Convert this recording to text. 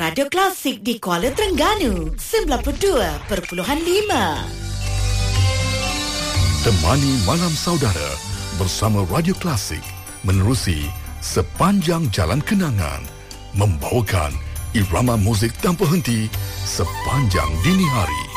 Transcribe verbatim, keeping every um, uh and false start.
Radio Klasik di Kuala Terengganu sembilan puluh dua perpuluhan lima. Temani malam saudara bersama Radio Klasik menerusi sepanjang jalan kenangan, membawakan irama muzik tanpa henti sepanjang dini hari.